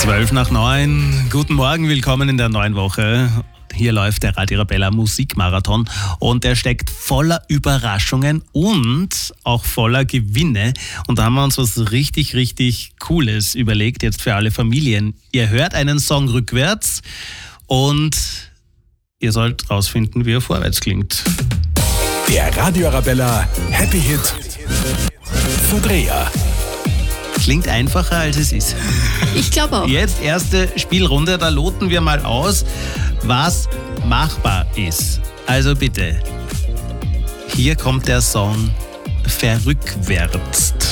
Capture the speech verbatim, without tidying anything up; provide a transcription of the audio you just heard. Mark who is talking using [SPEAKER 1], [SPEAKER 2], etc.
[SPEAKER 1] zwölf nach neun. Guten Morgen, willkommen in der neuen Woche. Hier läuft der Radio Arabella Musikmarathon und der steckt voller Überraschungen und auch voller Gewinne. Und da haben wir uns was richtig, richtig Cooles überlegt, jetzt für alle Familien. Ihr hört einen Song rückwärts und ihr sollt rausfinden, wie er vorwärts klingt.
[SPEAKER 2] Der Radio Arabella Happy Hit Verdreher.
[SPEAKER 1] Klingt einfacher, als es ist.
[SPEAKER 3] Ich glaube auch.
[SPEAKER 1] Jetzt erste Spielrunde, da loten wir mal aus, was machbar ist. Also bitte, hier kommt der Song Verrückwärzt.